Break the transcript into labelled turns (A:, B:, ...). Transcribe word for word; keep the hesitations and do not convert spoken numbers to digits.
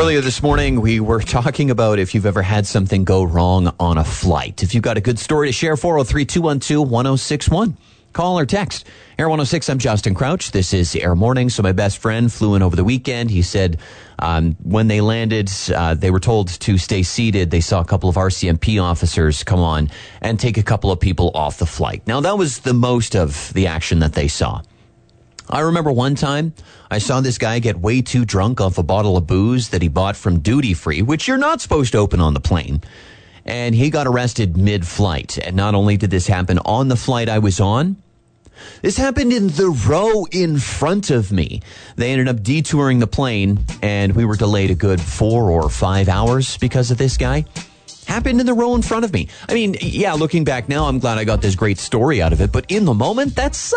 A: Earlier this morning, we were talking about if you've ever had something go wrong on a flight. If you've got a good story to share, four oh three, two one two, one oh six one. Call or text. Air one oh six, I'm Justin Crouch. This is Air Morning. So my best friend flew in over the weekend. He said um, when they landed, uh, they were told to stay seated. They saw a couple of R C M P officers come on and take a couple of people off the flight. Now, that was the most of the action that they saw. I remember one time I saw this guy get way too drunk off a bottle of booze that he bought from duty free, which you're not supposed to open on the plane. And he got arrested mid-flight. And not only did this happen on the flight I was on, this happened in the row in front of me. They ended up detouring the plane, and we were delayed a good four or five hours because of this guy. Happened in the row in front of me. I mean, yeah, looking back now, I'm glad I got this great story out of it. But in the moment, that's